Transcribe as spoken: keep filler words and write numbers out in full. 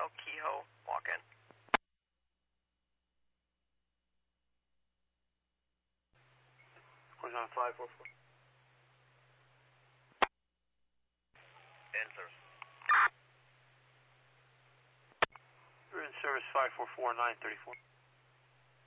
Hotel Kehoe, walk in. Who's on five four four? In service. You're in service five four four, nine thirty-four.